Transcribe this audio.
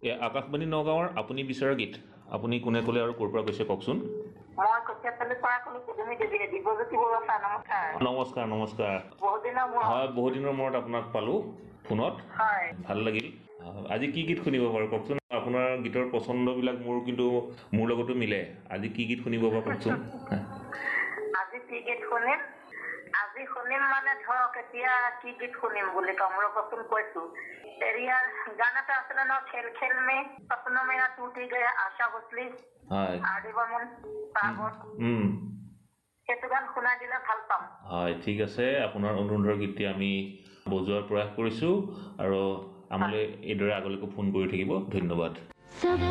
আকাশবাণী নগাঁৱৰ আপুনি বিচৰা গীত আপুনি কোনে ক'লে আৰু ক'ৰ পৰা কৈছে কওকচোন। মই কঠিয়াতলি পৰা ক'লো তুমি দিব্যজ্যোতি বৰুৱা ছাৰ নমস্কাৰ। নমস্কাৰ নমস্কাৰ। বহুত দিনৰ মূৰত। হয় বহুত দিনৰ মূৰত আপোনাক পালোঁ ফোনত। হয়। ভাল লাগিল। আজি কি গীত শুনিব বাৰু কওকচোন। আপোনাৰ গীতৰ পচন্দবিলাক মোৰ লগতো মিলে। আজি কি গীত শুনিব বাৰু কওকচোন। আজি কি গীত শুনিম? আজি শুনিম মানে ধৰক এতিয়া কি গীত শুনিম বুলি ক'ম ৰ'বচোন কৈছোঁ। এৰিয়াৰ গান এটা আছিলে ন খেল খেল মে সপনো মেৰা টুটি গয়া আশা ভোছলি। হয়। আৰ.ডি. বৰ্মন পাৰ্বত। সেইটো গান শুনাই দিলে ভাল পাম। হয় ঠিক আছে আপোনাৰ অনুৰোধৰ গীতটি আমি বজোৱাৰ প্ৰয়াস কৰিছোঁ আৰু আমালৈ এইদৰে আগলৈকো ফোন কৰি থাকিব। ধন্যবাদ।